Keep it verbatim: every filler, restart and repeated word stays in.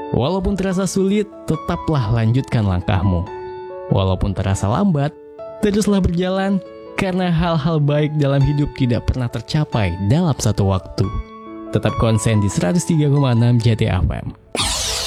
Walaupun terasa sulit, tetaplah lanjutkan langkahmu. Walaupun terasa lambat, teruslah berjalan, karena hal-hal baik dalam hidup tidak pernah tercapai dalam satu waktu. Tetap konsen di seratus tiga koma enam Jati F M.